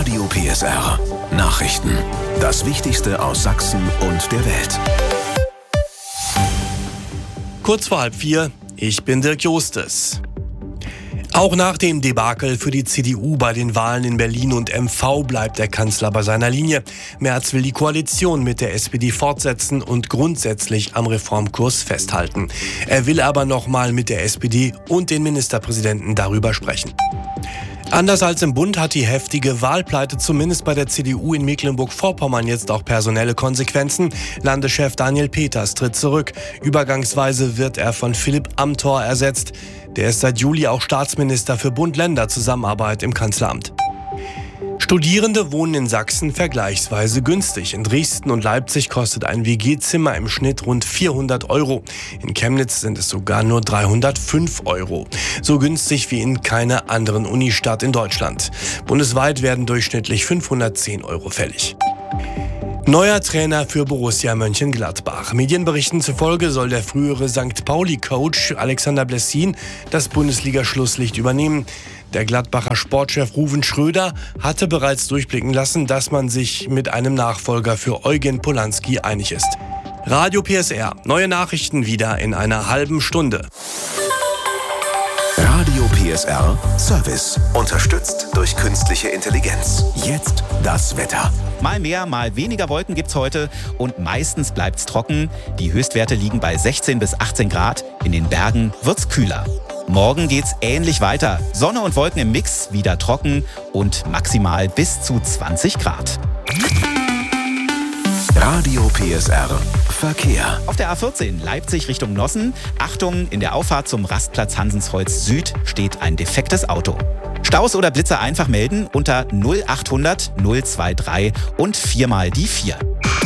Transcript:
Radio PSR. Nachrichten. Das Wichtigste aus Sachsen und der Welt. Kurz vor 3:30, ich bin Dirk Jostes. Auch nach dem Debakel für die CDU bei den Wahlen in Berlin und MV bleibt der Kanzler bei seiner Linie. Merz will die Koalition mit der SPD fortsetzen und grundsätzlich am Reformkurs festhalten. Er will aber nochmal mit der SPD und den Ministerpräsidenten darüber sprechen. Anders als im Bund hat die heftige Wahlpleite zumindest bei der CDU in Mecklenburg-Vorpommern jetzt auch personelle Konsequenzen. Landeschef Daniel Peters tritt zurück. Übergangsweise wird er von Philipp Amthor ersetzt. Der ist seit Juli auch Staatsminister für Bund-Länder-Zusammenarbeit im Kanzleramt. Studierende wohnen in Sachsen vergleichsweise günstig. In Dresden und Leipzig kostet ein WG-Zimmer im Schnitt rund 400 €. In Chemnitz sind es sogar nur 305 €. So günstig wie in keiner anderen Unistadt in Deutschland. Bundesweit werden durchschnittlich 510 € fällig. Neuer Trainer für Borussia Mönchengladbach. Medienberichten zufolge soll der frühere St. Pauli-Coach Alexander Blessin das Bundesliga-Schlusslicht übernehmen. Der Gladbacher Sportchef Ruven Schröder hatte bereits durchblicken lassen, dass man sich mit einem Nachfolger für Eugen Polanski einig ist. Radio PSR. Neue Nachrichten wieder in einer halben Stunde. Radio PSR Service. Unterstützt durch künstliche Intelligenz. Jetzt das Wetter. Mal mehr, mal weniger Wolken gibt's heute und meistens bleibt's trocken. Die Höchstwerte liegen bei 16 bis 18 Grad. In den Bergen wird's kühler. Morgen geht's ähnlich weiter. Sonne und Wolken im Mix, wieder trocken und maximal bis zu 20 Grad. Radio PSR Verkehr. Auf der A14 Leipzig Richtung Nossen. Achtung, in der Auffahrt zum Rastplatz Hansensholz Süd steht ein defektes Auto. Staus oder Blitzer einfach melden unter 0800 023 und 4 mal die 4.